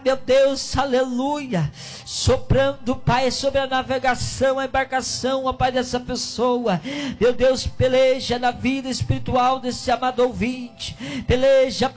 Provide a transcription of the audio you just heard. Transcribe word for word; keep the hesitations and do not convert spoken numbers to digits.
meu Deus, aleluia, soprando, Pai, sobre a navegação, a embarcação, ó Pai, dessa pessoa. Meu Deus, peleja na vida espiritual desse amado ouvinte, peleja,